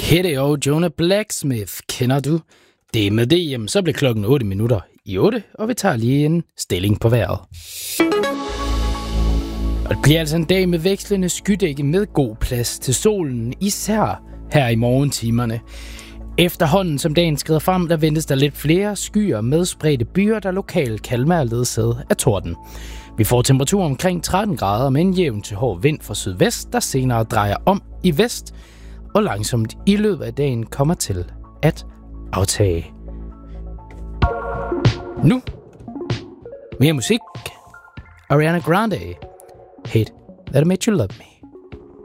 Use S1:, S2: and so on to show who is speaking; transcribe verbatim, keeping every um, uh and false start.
S1: Hideo og Jonah Blacksmith, kender du? Det med det, jamen, så bliver klokken otte minutter i otte, og vi tager lige en stilling på vejret. Og det bliver altså en dag med vekslende skydække med god plads til solen, især her i morgentimerne. Efterhånden som dagen skrider frem, der ventes der lidt flere skyer med spredte byer, der lokalt kan være ledsaget af torden. Vi får temperatur omkring tretten grader med en jævn til hård vind fra sydvest, der senere drejer om i vest, og langsomt i løbet af dagen kommer til at aftage. Nu mere musik. Ariana Grande. Hate That I Made You Love Me.